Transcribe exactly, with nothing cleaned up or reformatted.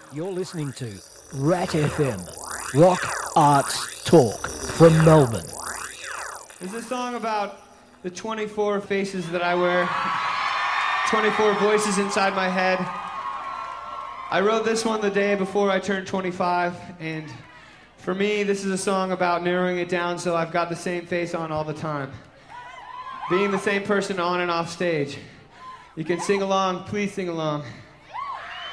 You're listening to Rat F M, Rock Arts Talk from Melbourne. This is a song about the twenty-four faces that I wear, twenty-four voices inside my head. I wrote this one the day before I turned twenty-five, and for me, this is a song about narrowing it down so I've got the same face on all the time. Being the same person on and off stage. You can sing along, please sing along.